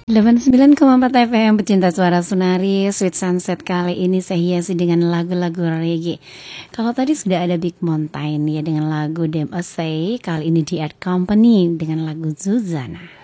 89,4 FM pecinta suara Sunari. Sweet Sunset kali ini saya hiasi dengan lagu-lagu reggae. Kalau tadi sudah ada Big Mountain ya dengan lagu Dem Asay, kali ini The Art Company dengan lagu Zuzana.